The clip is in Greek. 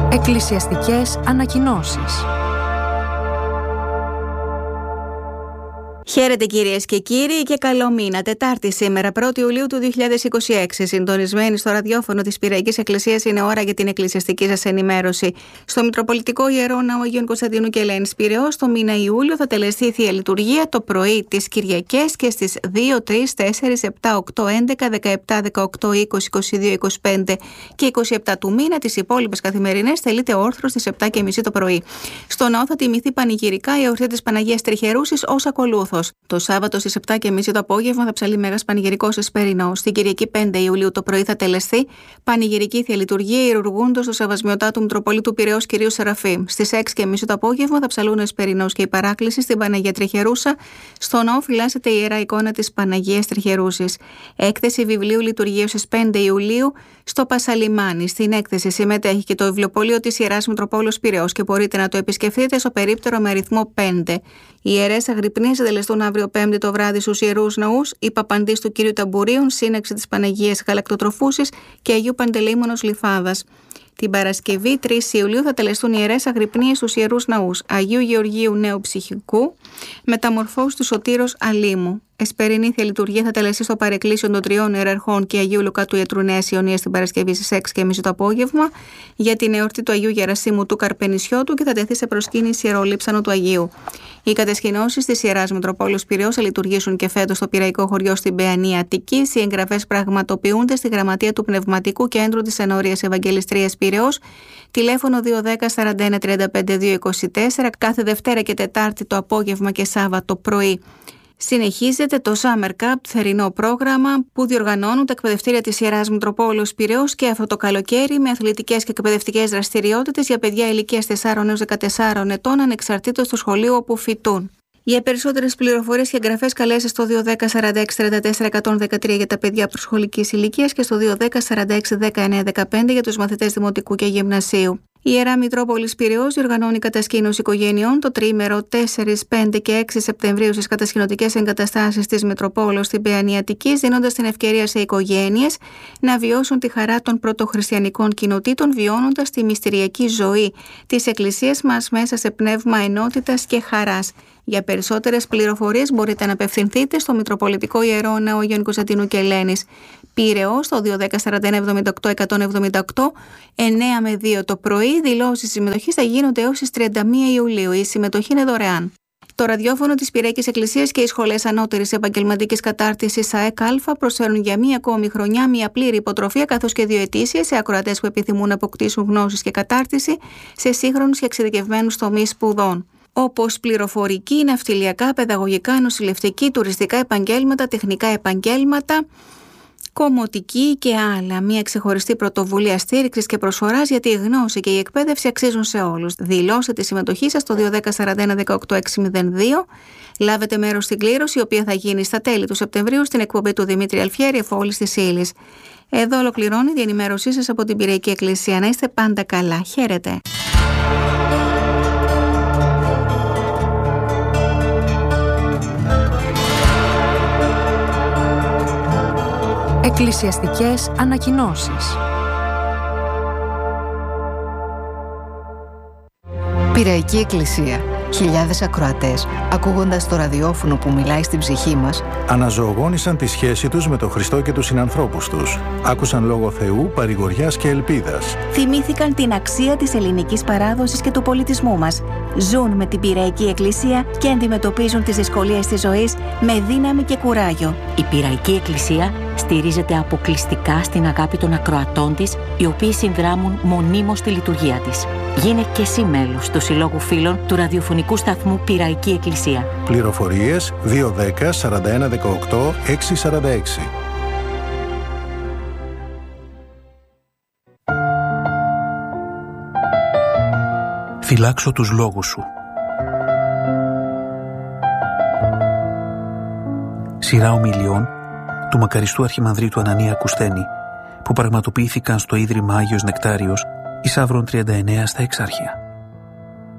Εκκλησιαστικές ανακοινώσεις. Χαίρετε κυρίες και κύριοι και καλό μήνα. Τετάρτη σήμερα, 1η Ιουλίου του 2026. Συντονισμένοι στο ραδιόφωνο της Πειραϊκής Εκκλησίας, είναι ώρα για την εκκλησιαστική σας ενημέρωση. Στο Μητροπολιτικό Ιερό Ναό Αγίων Κωνσταντίνου και Ελένης Πειραιώς, το μήνα Ιούλιο θα τελεστεί η Θεία Λειτουργία το πρωί τις Κυριακές και στις 2, 3, 4, 7, 8, 11, 17, 18, 20, 22, 25 και 27 του μήνα. Τις υπόλοιπες καθημερινές τελείται όρθρος στις 7:30 το πρωί. Στο ναό θα τιμηθεί πανηγυρικά η εορτή της Παναγίας Τριχερούσης ως ακολούθος. Το Σάββατο στις 7:30 το απόγευμα θα ψαλεί Μέγας Πανηγυρικός Εσπερινός. Στην Κυριακή 5 Ιουλίου το πρωί θα τελεστεί πανηγυρική Θεία Λειτουργία ιερουργούντος στο Σεβασμιωτά του Μητροπολίτου Πειραιώς κυρίου Σεραφείμ. Στις 6:30 το απόγευμα θα ψαλούν ο Εσπερινός και η παράκληση στην Παναγία Τριχερούσα. Στο ναό φυλάσσεται η ιερά εικόνα της Παναγίας Τριχερούσης. Έκθεση βιβλίου λειτουργίας στις 5 Ιουλίου στο Πασαλιμάνι. Στην έκθεση συμμετέχει και το βιβλιοπωλείο της Ιεράς Μητροπόλεως Πειραιώς και μπορείτε να το επισκεφτείτε στο περίπτερο με αριθμό 5. Οι ιερές αγρυπνίες συντελεστούν αύριο Πέμπτη το βράδυ στους Ιερούς Ναούς, η Παπαντής του Κυρίου Ταμπουρίων, Σύναξη της Παναγίας Γαλακτοτροφούσης και Αγίου Παντελεήμονος Λιφάδας. Την Παρασκευή 3 Ιουλίου θα τελεστούν ιερές αγρυπνίες στους Ιερούς Ναούς Αγίου Γεωργίου Νέου Ψυχικού, Μεταμορφώσεις του Σωτήρος Αλήμου. Εσπερινή Θεία Λειτουργία θα τελεστεί στο Παρεκκλήσιο των Τριών Ιεραρχών και Αγίου Λουκά του Ιατρού Νέας Ιωνίας την Παρασκευή στις 6:30 το απόγευμα για την εορτή του Αγίου Γερασίμου του Καρπενησιώτου και θα τεθεί σε προσκύνηση ιερολείψανο του Αγίου. Οι κατεσχυνώσεις της Ιεράς Μητροπόλεως Πειραιώς θα λειτουργήσουν και φέτος στο Πειραϊκό Χωριό στην Παιανία Αττικής. Οι εγγραφές πραγματοποιούνται στη Γραμματεία του Πνευματικού Κέντρου της Ενορίας Ευαγγελιστρίας Πειραιώς. Τηλέφωνο 210 41 35 224 κάθε Δευτέρα και Τετάρτη το απόγευμα και Σάββατο πρωί. Συνεχίζεται το Summer Cup, θερινό πρόγραμμα που διοργανώνουν τα εκπαιδευτήρια της Ιεράς Μητροπόλεως Πειραιώς και αυτό το καλοκαίρι με αθλητικές και εκπαιδευτικές δραστηριότητες για παιδιά ηλικίας 4 έως 14 ετών ανεξαρτήτως του σχολείου όπου φοιτούν. Για περισσότερες πληροφορίες και εγγραφές καλέστε στο 210 46 34 113 για τα παιδιά προσχολικής ηλικίας και στο 210 46 19 15 για τους μαθητές δημοτικού και γυμνασίου. Η Ιερά Μητρόπολης Πειραιώς διοργανώνει κατασκήνωση οικογενειών το τρίμερο 4, 5 και 6 Σεπτεμβρίου στις κατασκηνωτικές εγκαταστάσεις της Μητροπόλεως στην Παιανία Αττικής, δίνοντας την ευκαιρία σε οικογένειες να βιώσουν τη χαρά των πρωτοχριστιανικών κοινοτήτων, βιώνοντας τη μυστηριακή ζωή της Εκκλησίας μας μέσα σε πνεύμα ενότητας και χαράς. Για περισσότερες πληροφορίες μπορείτε να απευθυνθείτε στο Μητροπολιτικό Ιερό Ναό Αγίων Κωνσταντίνου και Ελένης Πειραιώς στο 210 41 78 178 9 με 2 το πρωί. Δηλώσεις συμμετοχής θα γίνονται έως τις 31 Ιουλίου. Η συμμετοχή είναι δωρεάν. Το ραδιόφωνο της Πειραϊκής Εκκλησίας και οι σχολές ανώτερης επαγγελματικής κατάρτισης ΑΕΚ Α προσφέρουν για μία ακόμη χρονιά μία πλήρη υποτροφία καθώς και 2 ετήσιες σε ακροατές που επιθυμούν να αποκτήσουν γνώσεις και κατάρτιση σε σύγχρονους και εξειδικευμένους τομείς σπουδών, όπως πληροφορική, ναυτιλιακά, παιδαγωγικά, νοσηλευτική, τουριστικά επαγγέλματα, τεχνικά επαγγέλματα, κομμωτική και άλλα. Μια ξεχωριστή πρωτοβουλία στήριξης και προσφοράς γιατί η γνώση και η εκπαίδευση αξίζουν σε όλους. Δηλώστε τη συμμετοχή σας στο 210 41 18 602. Λάβετε μέρος στην κλήρωση, η οποία θα γίνει στα τέλη του Σεπτεμβρίου στην εκπομπή του Δημήτρη Αλφιέρη, Εφόλης της Ύλης. Εδώ ολοκληρώνει η διενημέρωσή σας από την Πειραϊκή Εκκλησία. Να είστε πάντα καλά. Χαίρετε. Εκκλησιαστικές ανακοινώσεις. Πειραϊκή Εκκλησία. Χιλιάδες ακροατές, ακούγοντας το ραδιόφωνο που μιλάει στην ψυχή μας, αναζωογόνησαν τη σχέση τους με τον Χριστό και τους συνανθρώπους τους. Άκουσαν λόγο Θεού, παρηγοριάς και ελπίδας. Θυμήθηκαν την αξία της ελληνικής παράδοσης και του πολιτισμού μας. Ζουν με την Πειραϊκή Εκκλησία και αντιμετωπίζουν τις δυσκολίες της ζωής με δύναμη και κουράγιο. Η Πειραϊκή Εκκλησία στηρίζεται αποκλειστικά στην αγάπη των ακροατών της, οι οποίοι συνδράμουν μονίμως στη λειτουργία της. Γίνε και εσύ μέλος του Συλλόγου Φίλων του ραδιοφωνικού σταθμού Πειραϊκή Εκκλησία. Πληροφορίες 210 41 18 646. Φυλάξω τους λόγους σου. Σειρά ομιλιών του μακαριστού Αρχιμανδρίτου Ανανία Κουστένη που πραγματοποιήθηκαν στο Ίδρυμα Άγιος Νεκτάριος Ισαύρων 39 στα Εξάρχεια.